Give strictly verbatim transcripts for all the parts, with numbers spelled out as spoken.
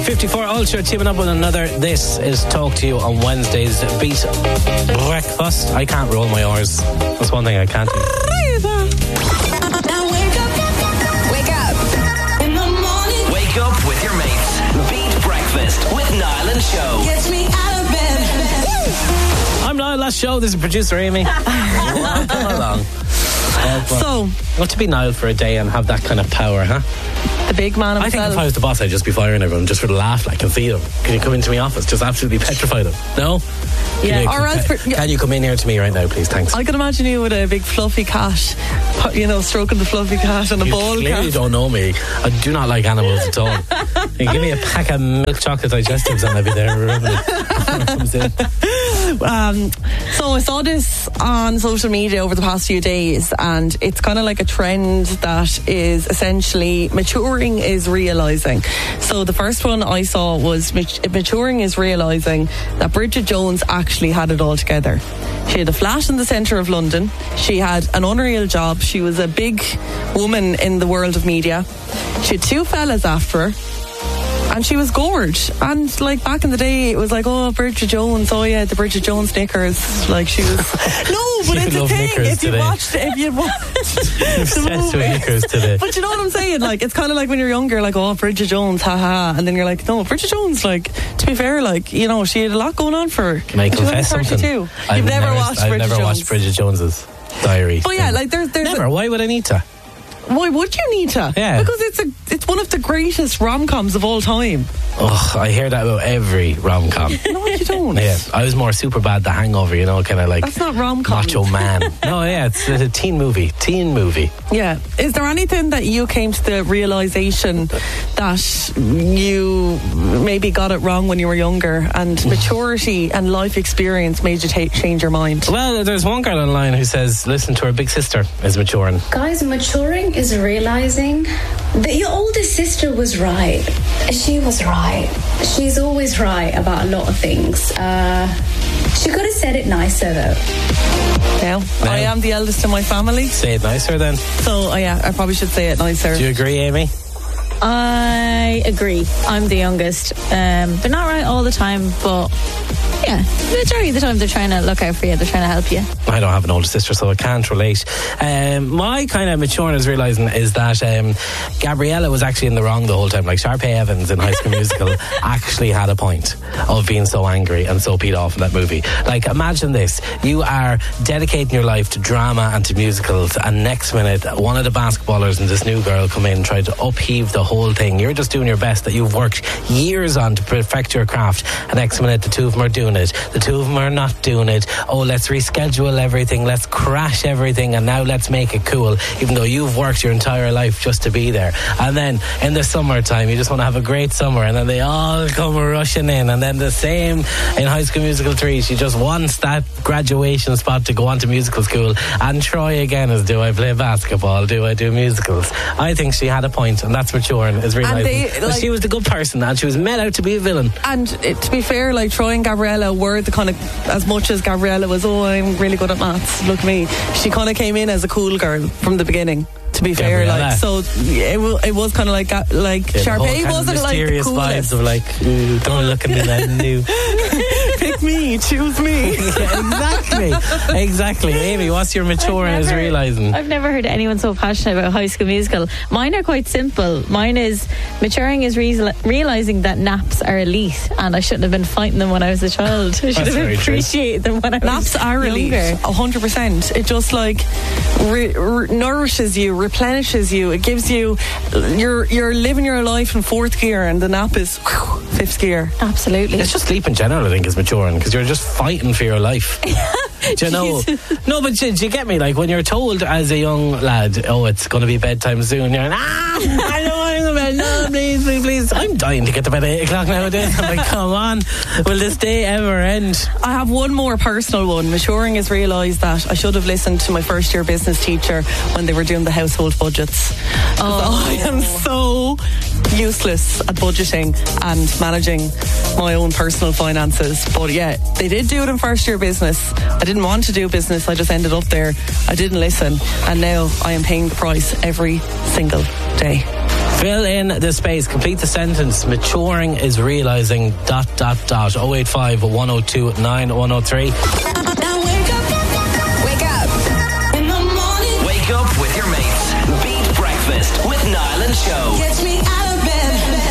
fifty-four Ultra teaming up with another. This is Talk to You on Wednesday's Beat Breakfast. I can't roll my R's. That's one thing I can't do. Now wake up. Wake up. In the morning. Wake up with your mates. Beat Breakfast with Niall and Show. Gets me out of bed. I'm Niall, last show. This is producer Amy. Come along. Uh, well, So, what to be Niall for a day and have that kind of power, huh? the big man I think himself. if I was the boss, I'd just be firing everyone just for the laugh. Like, I can see them. Can you come into my office? Just absolutely petrify them. No? Can Yeah, you, or else can, for- yeah. can you come in here to me right now, please? Thanks. I can imagine you with a big fluffy cat, you know, stroking the fluffy cat and a You ball clearly cat. don't know me. I do not like animals at all. You give me a pack of milk chocolate digestives and I'll be there rubbing it before it comes in. Um, so I saw this on social media over the past few days, and it's kind of like a trend that is essentially maturing is realising. So the first one I saw was mat- maturing is realising that Bridget Jones actually had it all together. She had a flat in the centre of London. She had an unreal job. She was a big woman in the world of media. She had two fellas after her. And she was gorge. And like back in the day, it was like, oh, Bridget Jones, oh yeah, the Bridget Jones knickers. Like she was. No, but You it's a love thing. knickers If you today. watched, if you watched the Obsessed with movie. knickers today. But you know what I'm saying? Like it's kind of like when you're younger, like oh, Bridget Jones, haha, and then you're like, no, Bridget Jones. Like to be fair, like you know, she had a lot going on for her. Can I And she was confess only something? thirty-two. I've You've never, watched I've Bridget never Jones. watched Bridget Jones's Diary. But yeah, like there's there's. Never. Why would I need to? Why would you need to? Yeah. Because it's a it's one of the greatest rom coms of all time. Oh, I hear that about every rom-com. No, you don't. Yeah, I was more super bad The Hangover, you know, kind of like That's not rom-com. macho man. No, yeah, it's a teen movie. Teen movie. Yeah. Is there anything that you came to the realization that you maybe got it wrong when you were younger, and maturity and life experience made you ta change your mind? Well, there's one girl online who says, listen to her big sister is maturing. Guys, maturing is realizing that your older sister was right. She was right. She's always right about a lot of things. Uh, she could have said it nicer though. Now, Now. I am the eldest in my family, Say it nicer then. so uh, yeah, I probably should say it nicer. Do you agree, Amy? I agree. I'm the youngest. Um, they're not right all the time, but yeah, the majority of the time they're trying to look out for you. They're trying to help you. I don't have an older sister, so I can't relate. Um, my kind of maturing is realising is that um, Gabriella was actually in the wrong the whole time. Like Sharpay Evans in High School Musical actually had a point of being so angry and so peed off in that movie. Like, imagine this. You are dedicating your life to drama and to musicals, and next minute, one of the basketballers and this new girl come in and try to upheave the whole thing. You're just doing your best that you've worked years on to perfect your craft, and next minute, the two of them are doing it. The two of them are not doing it. Oh, let's reschedule everything. Let's crash everything, and now let's make it cool, even though you've worked your entire life just to be there. And then in the summertime, you just want to have a great summer, and then they all come rushing in. And then the same in High School Musical three, she just wants that graduation spot to go on to musical school. And Troy again is, do I play basketball? Do I do musicals? I think she had a point, and that's maturing, is realising they, that like- she was the good person and she was made out to be a villain. And it, to be fair, like Troy and Gabriella were the kind of, as much as Gabriella was, oh, I'm really good at maths, look at me, she kind of came in as a cool girl from the beginning. To be fair, Gabriella. like so, it, wa- it was kind of like ga- like Yeah, the whole Sharpay kind of wasn't like the mysterious coolest. vibes of like, ooh, don't look at me that new. Pick me, choose me. Yeah, exactly, exactly. Amy, what's your maturing is Never- realising? I've never heard anyone so passionate about High School Musical. Mine are quite simple. Mine is maturing is re- realizing that naps are elite, and I shouldn't have been fighting them when I was a child. I should That's very have true. appreciated them when I was Naps are elite, younger. a hundred percent. It just like re- re- nourishes you, replenishes you. It gives you, you're you're living your life in fourth gear, and the nap is whew, fifth gear. Absolutely. It's just sleep in general, I think, is maturing, because you're just fighting for your life. Do you know? No, but do, do you get me? Like, when you're told as a young lad, oh, it's going to be bedtime soon, you're like, ah, I don't want to go to bed. No, please, please, please. I'm dying to get to bed at eight o'clock nowadays. I'm like, come on, will this day ever end? I have one more personal one. Maturing is realised that I should have listened to my first year business teacher when they were doing the household budgets. Oh. I am so useless at budgeting and managing my own personal finances. But yeah, they did do it in first year business. I didn't want to do business. I just ended up there. I didn't listen. And now I am paying the price every single day. Fill in the space. Complete the sentence. Maturing is realising dot dot dot. oh eight five, one oh two, nine one oh three. Now wake up. Wake up. In the morning. Wake up with your mates. Beat Breakfast with Niall and Show. Gets me out of bed.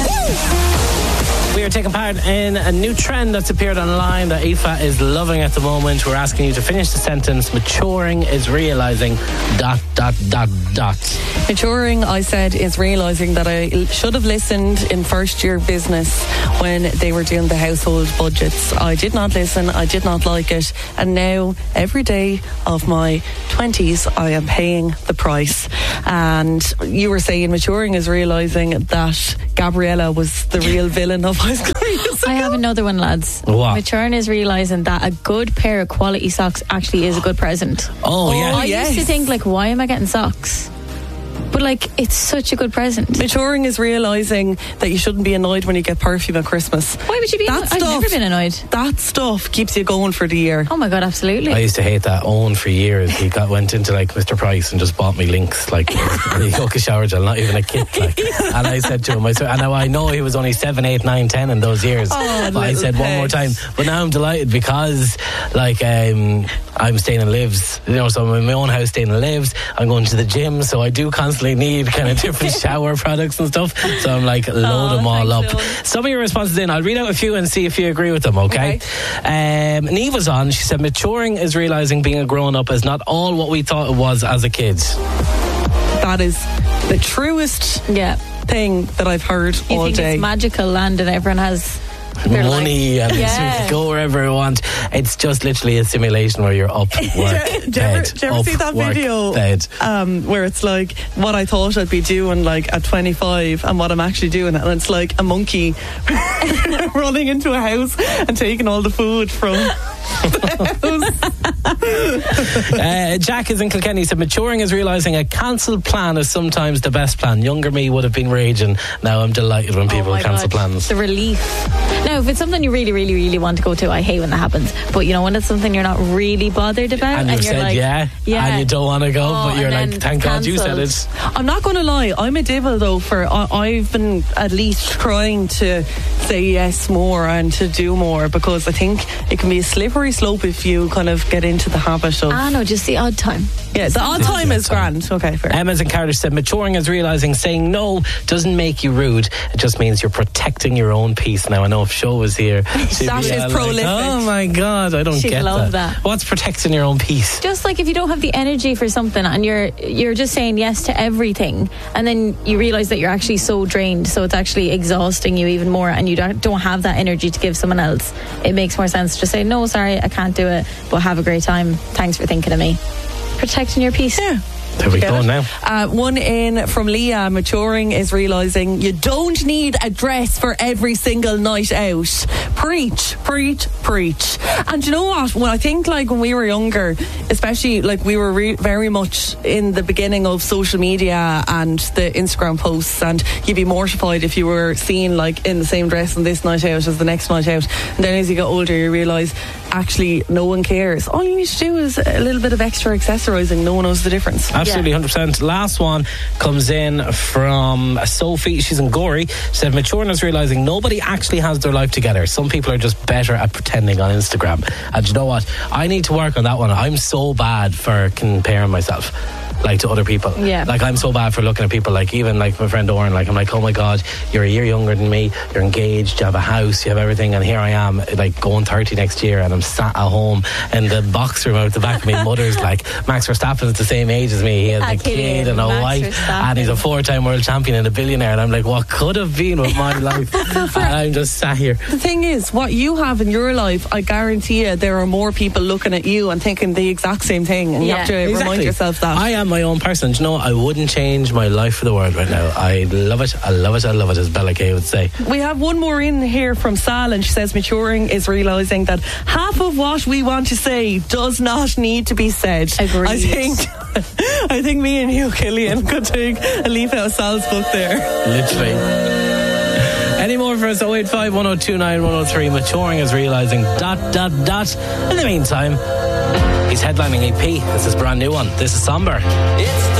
We are taking part in a new trend that's appeared online that Aoife is loving at the moment. We're asking you to finish the sentence. Maturing is realising dot dot dot dot. Maturing, I said, is realising that I should have listened in first year business when they were doing the household budgets. I did not listen, I did not like it, and now every day of my twenties I am paying the price. And you were saying maturing is realising that Gabriella was the real villain of High School Musical. I have another one, lads. What? Maturing is realising that a good pair of quality socks actually is a good present. Oh, yeah. I yes. used to think, like, why am I getting socks? But, like, it's such a good present. Maturing is realising that you shouldn't be annoyed when you get perfume at Christmas. Why would you be That annoyed? I've stuff- never been annoyed. That stuff keeps you going for the year. Oh my God, absolutely. I used to hate that. Owen for years. He got went into like Mister Price and just bought me Lynx, like he took a shower gel, not even a kit. Like. And I said to him, I said, and now I know he was only seven, eight, nine, ten in those years. Oh, but I little said one more time. pet. But now I'm delighted because, like, um, I'm staying in Lives. You know, so I'm in my own house staying in Lives. I'm going to the gym, so I do constantly need kind of different shower products and stuff. So I'm like, load Oh, them all thanks, up. Owen. Some of your responses in. I'll read out a few and see if you agree with them. Okay. Um, Neve was on. She said, "Maturing is realizing being a grown up is not all what we thought it was as a kid." That is the truest yeah. thing that I've heard You all think day. it's magical land and everyone has their Money life. and Yeah. go wherever you want. It's just literally a simulation where you're up, work, Do you ever, bed, do you ever up, see that work, video bed. um, where it's like what I thought I'd be doing like at twenty-five and what I'm actually doing, and it's like a monkey running into a house and taking all the food from the house. uh, Jack is in Kilkenny. He said, "Maturing is realising a cancelled plan is sometimes the best plan. Younger me would have been raging. Now I'm delighted when people Oh my cancel God. plans." The relief. Now, if it's something you really, really, really want to go to, I hate when that happens. But you know, when it's something you're not really bothered about, And and, you've you're said like, yeah, yeah, and you don't want to go, Oh, but you're and like, then thank God you said cancelled. it. I'm not going to lie, I'm a devil though. For I, I've been at least trying to say yes more and to do more, because I think it can be a slippery slope if you kind of get into the habit of Ah, no, just the odd time. yeah. The odd time is grand. Okay, fair. Emma's in Cardiff said, "Maturing is realising saying no doesn't make you rude. It just means you're protecting your own peace." Now, I know if Show was here, she'd That be is all prolific. Like, oh my God, I don't She'd get love that. that. What's protecting your own peace? Just like if you don't have the energy for something and you're you're just saying yes to everything, and then you realise that you're actually so drained, so it's actually exhausting you even more, and you don't, don't have that energy to give someone else. It makes more sense to just say, no, sorry, I can't do it, but have a great time. Thanks for thinking of me. Protecting your peace. Yeah. There we Get go it? now. Uh, one in from Leah. Maturing is realising you don't need a dress for every single night out. Preach, preach, preach. And you know what? When I think like when we were younger, especially like we were re- very much in the beginning of social media and the Instagram posts, and you'd be mortified if you were seen like in the same dress on this night out as the next night out. And then as you get older, you realise actually no one cares. All you need to do is a little bit of extra accessorising. No one knows the difference. Absolutely, one hundred percent. Last one comes in from Sophie. She's in Gorey. She said, "Maturing is realising nobody actually has their life together. Some people are just better at pretending on Instagram." And you know what? I need to work on that one. I'm so bad for comparing myself. Like to other people. Yeah. Like I'm so bad for looking at people, like even like my friend Oren, like I'm like, oh my God, you're a year younger than me, you're engaged, you have a house, you have everything, and here I am like going thirty next year, and I'm sat at home in the box room out the back of my mother's. Like Max Verstappen is the same age as me. He has Ah, a Killian, kid and a Max wife, Verstappen. and he's a four-time world champion and a billionaire, and I'm like, what could have been with my life? And I'm just sat here. The thing is, what you have in your life, I guarantee you there are more people looking at you and thinking the exact same thing, and you Yeah. have to remind Exactly. yourself that. I am my own person. Do you know, I wouldn't change my life for the world right now. I love it, I love it, I love it, as Bella Kay would say. We have one more in here from Sal, and she says maturing is realising that half of what we want to say does not need to be said. Agreed. I think I think me and you, Killian, could take a leaf out of Sal's book there. Literally. Any more for us? oh eight five, one oh two, nine one oh three. Maturing is realising dot dot dot. In the meantime, he's headlining E P. This is a brand new one. This is Somber. It's